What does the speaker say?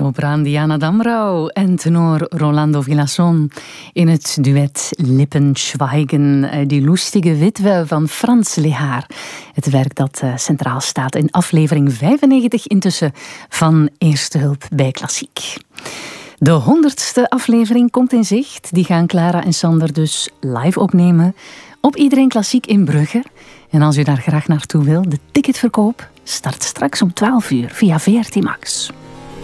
Sopraan Diana Damrau en tenor Rolando Villazón in het duet Lippen schweigen, die lustige witwe van Frans Lehaar. Het werk dat centraal staat in aflevering 95 intussen van Eerste Hulp bij Klassiek. De 100ste aflevering komt in zicht. Die gaan Clara en Sander dus live opnemen op Iedereen Klassiek in Brugge. En als u daar graag naartoe wil, de ticketverkoop start straks om 12 uur via VRT Max.